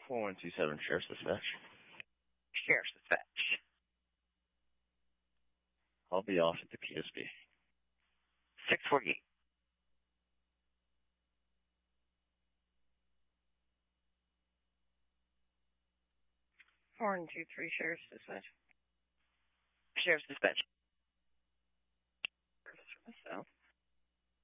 4127 Sheriff's Dispatch. Sheriff's Dispatch. I'll be off at the PSB. 648. Horn 23 Sheriff's Dispatch. Sheriff's Dispatch. South.